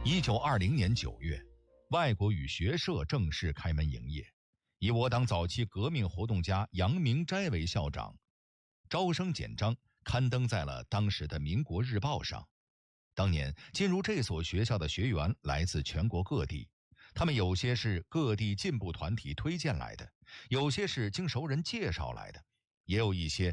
1920年9月，外国语学社正式开门营业，以我党早期革命活动家杨明斋为校长。招生简章刊登在了当时的《民国日报》上。当年进入这所学校的学员来自全国各地，他们有些是各地进步团体推荐来的，有些是经熟人介绍来的，也有一些